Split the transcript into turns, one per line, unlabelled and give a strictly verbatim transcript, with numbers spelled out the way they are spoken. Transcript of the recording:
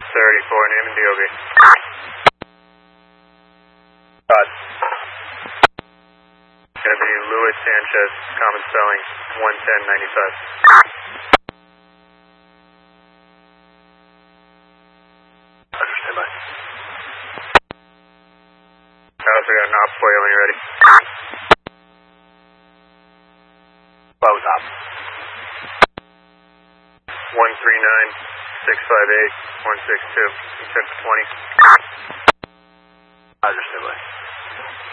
thirty-four, name and D O B. Todd. Gonna be Luis Sanchez, common spelling, one ten ninety-five. Roger, stand by. I also got an op for you when you're ready. Close op. one three nine, six five eight, one six two, ten for twenty.